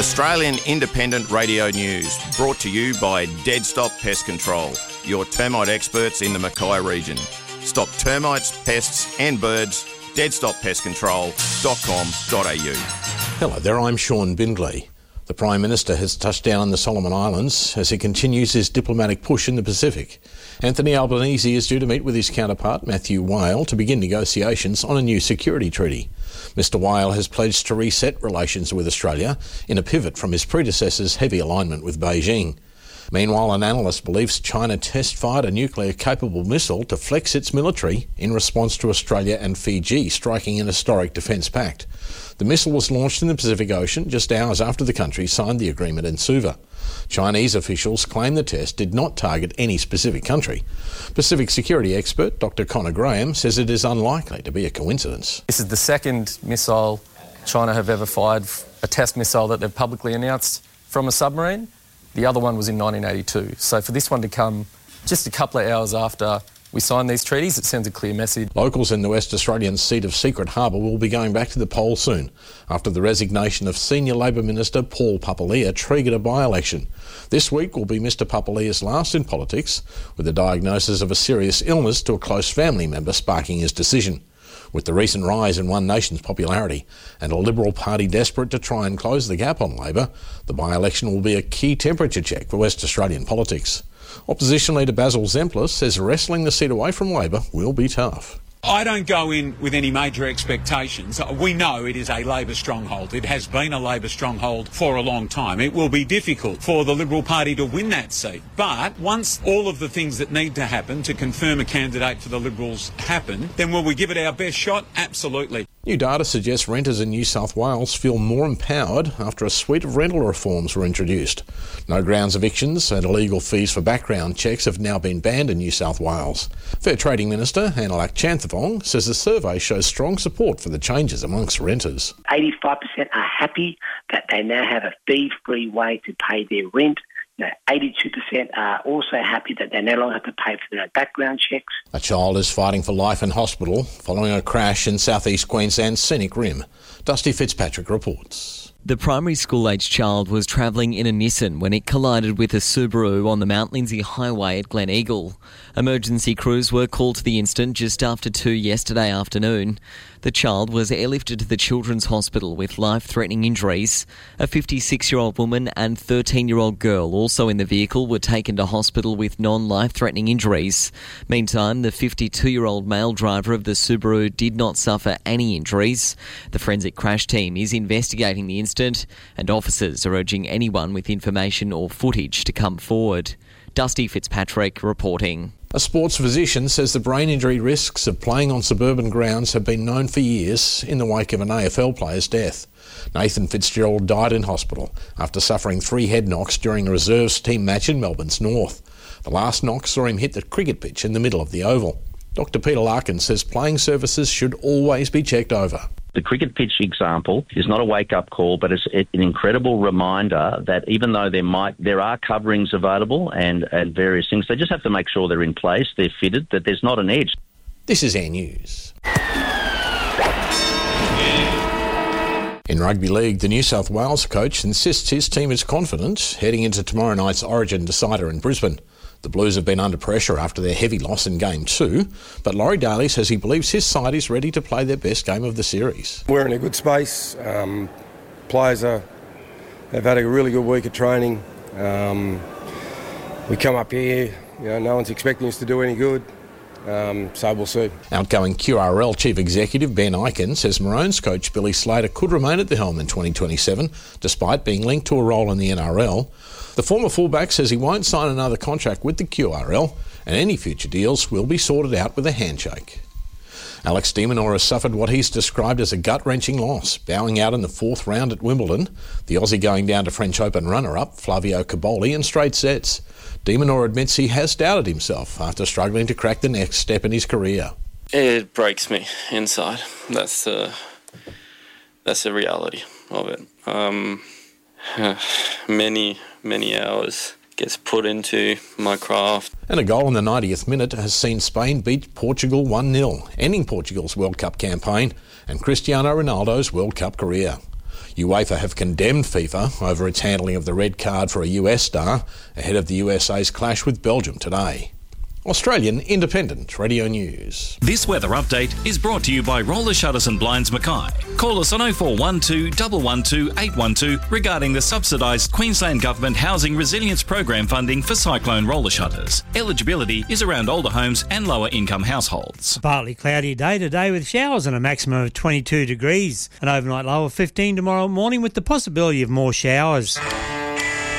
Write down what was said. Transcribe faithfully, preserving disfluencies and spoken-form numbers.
Australian Independent Radio News, brought to you by Dead Stop Pest Control, your termite experts in the Mackay region. Stop termites, pests and birds. dead stop pest control dot com dot a u. Hello there, I'm Sean Bindley. The Prime Minister has touched down in the Solomon Islands as he continues his diplomatic push in the Pacific. Anthony Albanese is due to meet with his counterpart, Matthew Whale, to begin negotiations on a new security treaty. Mister Whale has pledged to reset relations with Australia in a pivot from his predecessor's heavy alignment with Beijing. Meanwhile, an analyst believes China test-fired a nuclear-capable missile to flex its military in response to Australia and Fiji striking an historic defence pact. The missile was launched in the Pacific Ocean just hours after the countries signed the agreement in Suva. Chinese officials claim the test did not target any specific country. Pacific security expert Doctor Connor Graham says it is unlikely to be a coincidence. This is the second missile China have ever fired, a test missile that they've publicly announced from a submarine. The other one was in nineteen eighty-two. So for this one to come just a couple of hours after we signed these treaties, it sends a clear message. Locals in the West Australian seat of Secret Harbour will be going back to the polls soon after the resignation of Senior Labor Minister Paul Papalia triggered a by-election. This week will be Mister Papalia's last in politics, with the diagnosis of a serious illness to a close family member sparking his decision. With the recent rise in One Nation's popularity and a Liberal Party desperate to try and close the gap on Labor, the by-election will be a key temperature check for West Australian politics. Opposition leader Basil Zemplis says wrestling the seat away from Labor will be tough. I don't go in with any major expectations. We know it is a Labor stronghold. It has been a Labor stronghold for a long time. It will be difficult for the Liberal Party to win that seat. But once all of the things that need to happen to confirm a candidate for the Liberals happen, then will we give it our best shot? Absolutely. New data suggests renters in New South Wales feel more empowered after a suite of rental reforms were introduced. No grounds evictions and illegal fees for background checks have now been banned in New South Wales. Fair Trading Minister Analak Chanthavong says the survey shows strong support for the changes amongst renters. eighty-five percent are happy that they now have a fee-free way to pay their rent. You know, eighty-two percent are also happy that they no longer have to pay for their own background checks. A child is fighting for life in hospital following a crash in southeast Queensland's Scenic Rim. Dusty Fitzpatrick reports. The primary school-aged child was travelling in a Nissan when it collided with a Subaru on the Mount Lindsay Highway at Glen Eagle. Emergency crews were called to the incident just after two yesterday afternoon. The child was airlifted to the Children's Hospital with life-threatening injuries. A fifty-six-year-old woman and thirteen-year-old girl also in the vehicle were taken to hospital with non-life-threatening injuries. Meantime, the fifty-two-year-old male driver of the Subaru did not suffer any injuries. The forensic crash team is investigating the incident and officers are urging anyone with information or footage to come forward. Dusty Fitzpatrick reporting. A sports physician says the brain injury risks of playing on suburban grounds have been known for years in the wake of an A F L player's death. Nathan Fitzgerald died in hospital after suffering three head knocks during a reserves team match in Melbourne's north. The last knock saw him hit the cricket pitch in the middle of the oval. Doctor Peter Larkin says playing services should always be checked over. The cricket pitch example is not a wake-up call, but it's an incredible reminder that even though there might there are coverings available and, and various things, they just have to make sure they're in place, they're fitted, that there's not an edge. This is Air News. In rugby league, the New South Wales coach insists his team is confident heading into tomorrow night's Origin decider in Brisbane. The Blues have been under pressure after their heavy loss in Game two, but Laurie Daly says he believes his side is ready to play their best game of the series. We're in a good space. Um, players are, have had a really good week of training. Um, we come up here, you know, no one's expecting us to do any good. Um, so we'll see. Outgoing Q R L Chief Executive Ben Ikin says Maroons coach Billy Slater could remain at the helm in twenty twenty-seven, despite being linked to a role in the N R L. The former fullback says he won't sign another contract with the Q R L, and any future deals will be sorted out with a handshake. Alex de Minaur has suffered what he's described as a gut-wrenching loss, bowing out in the fourth round at Wimbledon, the Aussie going down to French Open runner-up Flavio Cobolli in straight sets. De Minaur admits he has doubted himself after struggling to crack the next step in his career. It breaks me inside. That's the, that's the reality of it. Um, many, many hours gets put into my craft. And a goal in the ninetieth minute has seen Spain beat Portugal one nil, ending Portugal's World Cup campaign and Cristiano Ronaldo's World Cup career. UEFA have condemned FIFA over its handling of the red card for a U S star ahead of the U S A's clash with Belgium today. Australian Independent Radio News. This weather update is brought to you by Roller Shutters and Blinds Mackay. Call us on oh four one two, one one two, eight one two regarding the subsidised Queensland Government Housing Resilience Program funding for cyclone roller shutters. Eligibility is around older homes and lower income households. Partly cloudy day today with showers and a maximum of twenty-two degrees. An overnight low of fifteen tomorrow morning with the possibility of more showers.